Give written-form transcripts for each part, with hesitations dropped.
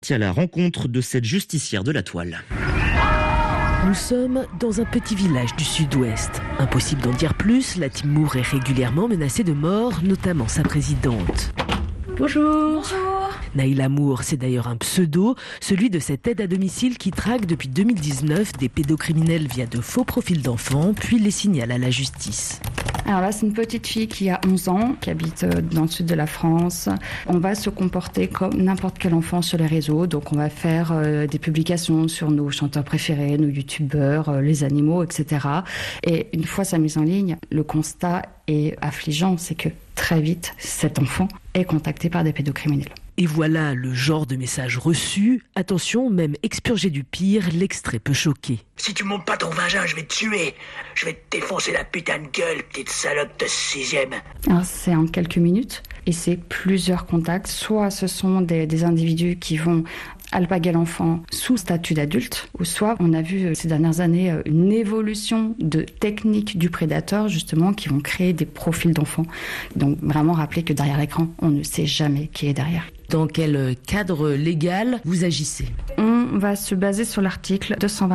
à la rencontre de cette justicière de la toile. Nous sommes dans un petit village du sud-ouest. Impossible d'en dire plus, la team Moore est régulièrement menacée de mort, notamment sa présidente. Bonjour. Naïla Moore, c'est d'ailleurs un pseudo, celui de cette aide à domicile qui traque depuis 2019 des pédocriminels via de faux profils d'enfants, puis les signale à la justice. Alors là, c'est une petite fille qui a 11 ans, qui habite dans le sud de la France. On va se comporter comme n'importe quel enfant sur les réseaux. Donc on va faire des publications sur nos chanteurs préférés, nos youtubeurs, les animaux, etc. Et une fois sa mise en ligne, le constat est affligeant, c'est que très vite, cet enfant est contacté par des pédocriminels. Et voilà le genre de message reçu. Attention, même expurgé du pire, l'extrait peut choquer. Si tu montes pas ton vagin, je vais te tuer. Je vais te défoncer la putain de gueule, petite salope de 6e. Alors, c'est en quelques minutes et c'est plusieurs contacts. Soit ce sont des individus qui vont alpaguer l'enfant sous statut d'adulte, ou soit on a vu ces dernières années une évolution de techniques du prédateur justement qui vont créer des profils d'enfants. Donc vraiment rappeler que derrière l'écran, on ne sait jamais qui est derrière. Dans quel cadre légal vous agissez ? On va se baser sur l'article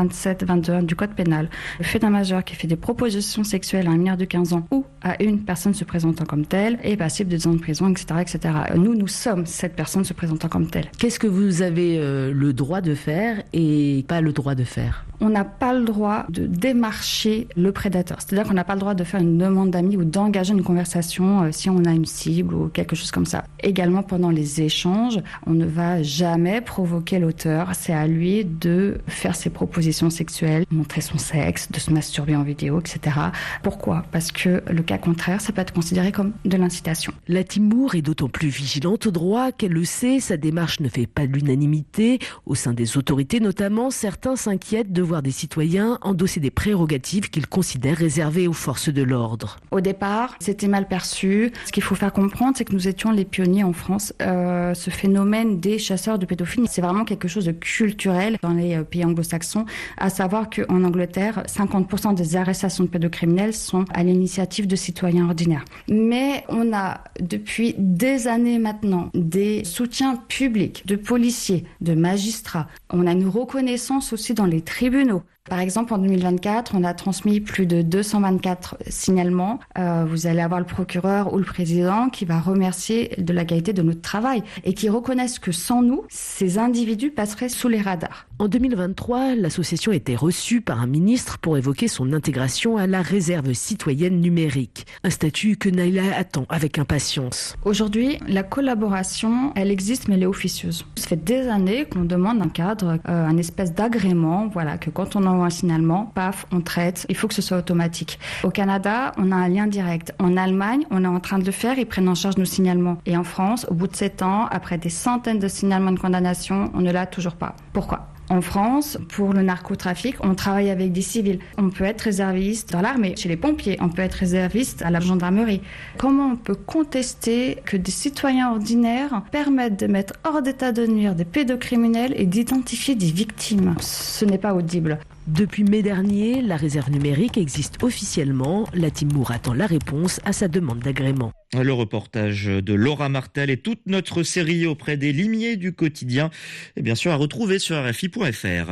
227-21 du Code pénal. Le fait d'un majeur qui fait des propositions sexuelles à un mineur de 15 ans ou à une personne se présentant comme telle est passible de 10 ans de prison, etc., etc. Nous sommes cette personne se présentant comme telle. Qu'est-ce que vous avez le droit de faire et pas le droit de faire ? On n'a pas le droit de démarcher le prédateur. C'est-à-dire qu'on n'a pas le droit de faire une demande d'amis ou d'engager une conversation si on a une cible ou quelque chose comme ça. Également, pendant les échanges, on ne va jamais provoquer l'auteur. C'est à lui de faire ses propositions sexuelles, montrer son sexe, de se masturber en vidéo, etc. Pourquoi ? Parce que le cas contraire, ça peut être considéré comme de l'incitation. La team Moore est d'autant plus vigilante au droit qu'elle le sait, sa démarche ne fait pas de l'unanimité. Au sein des autorités notamment, certains s'inquiètent de voir des citoyens endosser des prérogatives qu'ils considèrent réservées aux forces de l'ordre. Au départ, c'était mal perçu. Ce qu'il faut faire comprendre, c'est que nous étions les pionniers en France. Ce phénomène des chasseurs de pédophiles, c'est vraiment quelque chose de culturel dans les pays anglo-saxons, à savoir qu'en Angleterre, 50% des arrestations de pédocriminels sont à l'initiative de citoyens ordinaires. Mais on a depuis des années maintenant des soutiens publics de policiers, de magistrats. On a une reconnaissance aussi dans les tribunaux. Par exemple, en 2024, on a transmis plus de 224 signalements. Vous allez avoir le procureur ou le président qui va remercier de la qualité de notre travail et qui reconnaissent que sans nous, ces individus passeraient sous les radars. En 2023, l'association était reçue par un ministre pour évoquer son intégration à la réserve citoyenne numérique. Un statut que Naïla attend avec impatience. Aujourd'hui, la collaboration, elle existe, mais elle est officieuse. Ça fait des années qu'on demande un cadre, un espèce d'agrément, voilà, que quand on envoie un signalement, paf, on traite. Il faut que ce soit automatique. Au Canada, on a un lien direct. En Allemagne, on est en train de le faire. Ils prennent en charge nos signalements. Et en France, au bout de 7 ans, après des centaines de signalements de condamnation, on ne l'a toujours pas. Pourquoi ? En France, pour le narcotrafic, on travaille avec des civils. On peut être réserviste dans l'armée, chez les pompiers. On peut être réserviste à la gendarmerie. Comment on peut contester que des citoyens ordinaires permettent de mettre hors d'état de nuire des pédocriminels et d'identifier des victimes ? Ce n'est pas audible. Depuis mai dernier, la réserve numérique existe officiellement. La team Moore attend la réponse à sa demande d'agrément. Le reportage de Laura Martel et toute notre série auprès des limiers du quotidien est bien sûr à retrouver sur rfi.fr.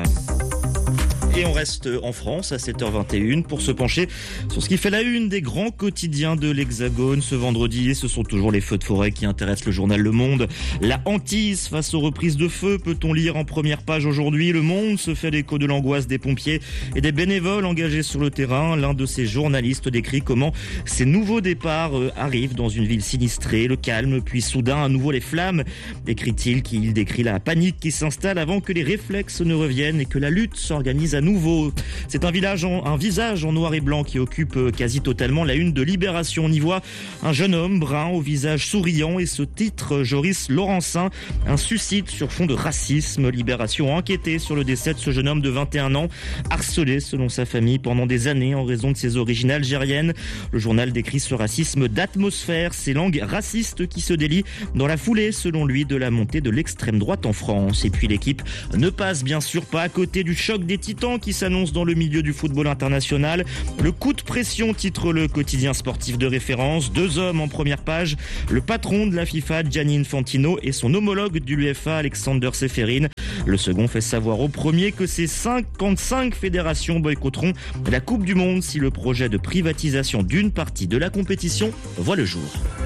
Et on reste en France à 7h21 pour se pencher sur ce qui fait la une des grands quotidiens de l'Hexagone ce vendredi. Et ce sont toujours les feux de forêt qui intéressent le journal Le Monde. La hantise face aux reprises de feu, peut-on lire en première page aujourd'hui. Le Monde se fait l'écho de l'angoisse des pompiers et des bénévoles engagés sur le terrain. L'un de ces journalistes décrit comment ces nouveaux départs arrivent dans une ville sinistrée. Le calme, puis soudain à nouveau les flammes. Écrit-il qu'il décrit la panique qui s'installe avant que les réflexes ne reviennent et que la lutte s'organise à nouveau. C'est un visage en noir et blanc qui occupe quasi totalement la une de Libération. On y voit un jeune homme brun au visage souriant et ce titre, Joris Laurencin, un suicide sur fond de racisme. Libération a enquêté sur le décès de ce jeune homme de 21 ans, harcelé selon sa famille pendant des années en raison de ses origines algériennes. Le journal décrit ce racisme d'atmosphère, ces langues racistes qui se délient dans la foulée, selon lui, de la montée de l'extrême droite en France. Et puis l'équipe ne passe bien sûr pas à côté du choc des titans. tournant qui s'annonce dans le milieu du football international. Le coup de pression titre le quotidien sportif de référence. 2 hommes en première page. Le patron de la FIFA, Gianni Infantino, et son homologue de l'UEFA, Alexander Seferin. Le second fait savoir au premier que ces 55 fédérations boycotteront la Coupe du Monde si le projet de privatisation d'une partie de la compétition voit le jour.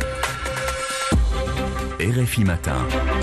RFI Matin.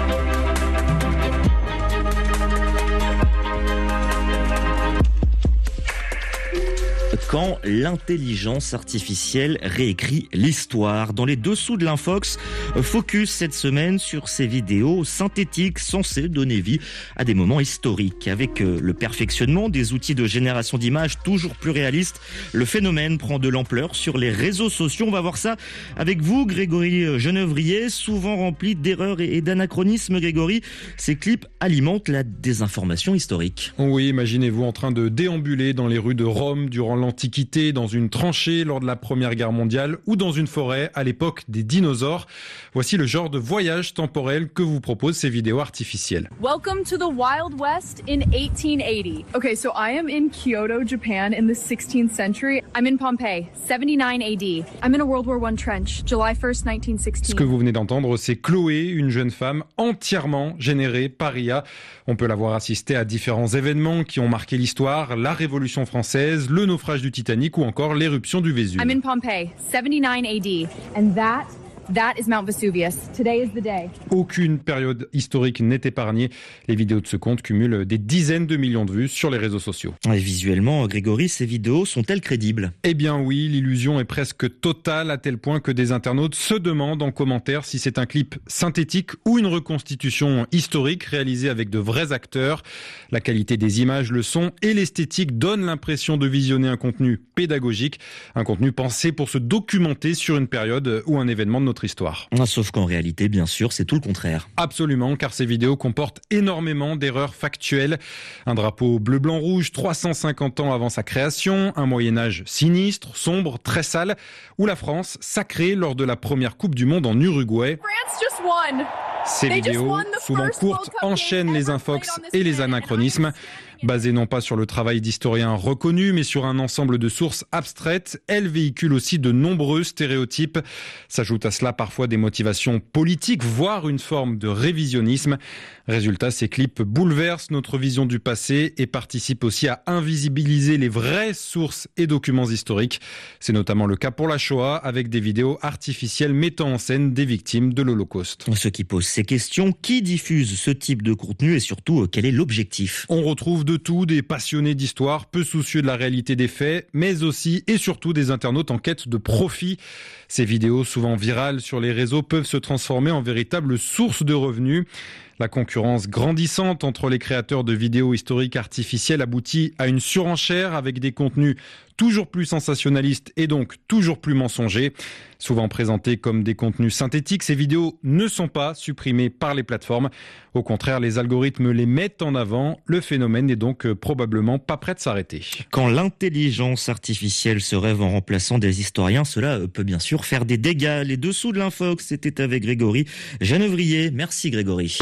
Quand l'intelligence artificielle réécrit l'histoire. Dans les dessous de l'Infox, focus cette semaine sur ces vidéos synthétiques censées donner vie à des moments historiques. Avec le perfectionnement des outils de génération d'images toujours plus réalistes, le phénomène prend de l'ampleur sur les réseaux sociaux. On va voir ça avec vous, Grégory Genevrier, souvent rempli d'erreurs et d'anachronismes. Grégory, ces clips alimentent la désinformation historique. Oui, imaginez-vous en train de déambuler dans les rues de Rome durant l'Antiquité, dans une tranchée lors de la Première Guerre mondiale ou dans une forêt à l'époque des dinosaures. Voici le genre de voyage temporel que vous proposent ces vidéos artificielles. Welcome to the Wild West in 1880. Okay, so I am in Kyoto, Japan in the 16th century. I'm in Pompeii, 79 AD. I'm in a World War I trench, July 1st, 1916. Ce que vous venez d'entendre, c'est Chloé, une jeune femme entièrement générée par IA. On peut la voir assister à différents événements qui ont marqué l'histoire, la Révolution française, le naufrage du Titanic ou encore l'éruption du Vésuve. I'm in Pompeii, 79 AD, and that is Mount Vesuvius. Today is the day. Aucune période historique n'est épargnée. Les vidéos de ce compte cumulent des dizaines de millions de vues sur les réseaux sociaux. Et visuellement, Grégory, ces vidéos sont-elles crédibles ? Eh bien oui, l'illusion est presque totale à tel point que des internautes se demandent en commentaire si c'est un clip synthétique ou une reconstitution historique réalisée avec de vrais acteurs. La qualité des images, le son et l'esthétique donnent l'impression de visionner un contenu pédagogique, un contenu pensé pour se documenter sur une période ou un événement de notre histoire. Sauf qu'en réalité, bien sûr, c'est tout le contraire. Absolument, car ces vidéos comportent énormément d'erreurs factuelles. Un drapeau bleu-blanc-rouge 350 ans avant sa création, un Moyen-Âge sinistre, sombre, très sale, ou la France sacrée lors de la première Coupe du Monde en Uruguay. France just won. Ces vidéos, souvent courtes, enchaînent les infox et les anachronismes. Basées non pas sur le travail d'historiens reconnus, mais sur un ensemble de sources abstraites, elles véhiculent aussi de nombreux stéréotypes. S'ajoutent à cela parfois des motivations politiques, voire une forme de révisionnisme. Résultat, ces clips bouleversent notre vision du passé et participent aussi à invisibiliser les vraies sources et documents historiques. C'est notamment le cas pour la Shoah, avec des vidéos artificielles mettant en scène des victimes de l'Holocauste. Ce qui pose ces questions, qui diffuse ce type de contenu et surtout, quel est l'objectif ? On retrouve de tout, des passionnés d'histoire, peu soucieux de la réalité des faits, mais aussi et surtout des internautes en quête de profit. Ces vidéos, souvent virales sur les réseaux, peuvent se transformer en véritables sources de revenus. La concurrence grandissante entre les créateurs de vidéos historiques artificielles aboutit à une surenchère avec des contenus toujours plus sensationnalistes et donc toujours plus mensongers. Souvent présentés comme des contenus synthétiques, ces vidéos ne sont pas supprimées par les plateformes. Au contraire, les algorithmes les mettent en avant. Le phénomène n'est donc probablement pas prêt de s'arrêter. Quand l'intelligence artificielle se rêve en remplaçant des historiens, cela peut bien sûr faire des dégâts. Les dessous de l'Infox, c'était avec Grégory Genevrier. Merci Grégory.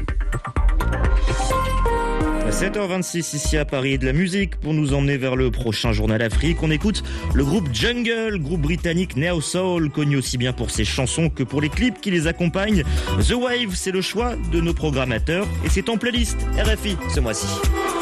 7h26 ici à Paris, de la musique pour nous emmener vers le prochain journal Afrique. On écoute le groupe Jungle, groupe britannique Neo Soul, connu aussi bien pour ses chansons que pour les clips qui les accompagnent. The Wave, c'est le choix de nos programmateurs et c'est en playlist RFI ce mois-ci.